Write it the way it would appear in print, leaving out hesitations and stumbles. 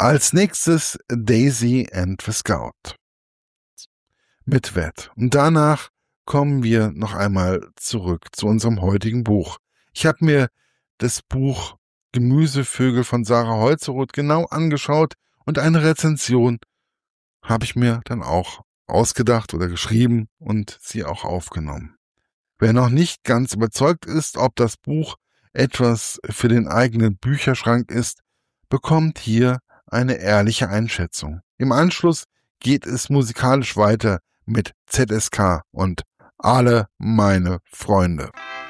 Als nächstes Daisy and the Scout mit Wet. Und danach kommen wir noch einmal zurück zu unserem heutigen Buch. Ich habe mir das Buch Gemüsevögel von Sarah Holzeroth genau angeschaut und eine Rezension habe ich mir dann auch ausgedacht oder geschrieben und sie auch aufgenommen. Wer noch nicht ganz überzeugt ist, ob das Buch etwas für den eigenen Bücherschrank ist, bekommt hier eine ehrliche Einschätzung. Im Anschluss geht es musikalisch weiter mit ZSK und Alle meine Freunde.